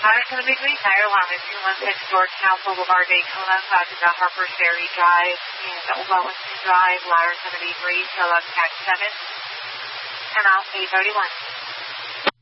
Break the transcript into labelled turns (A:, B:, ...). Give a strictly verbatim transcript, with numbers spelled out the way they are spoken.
A: Ladder to the Big Green Tire, Lima two one six, Georgetown Boulevard, Daytona, south to Harper Ferry Drive and Old Wellington Drive, Ladder seventy-three, Philip Tax seven, and out eight thirty-one.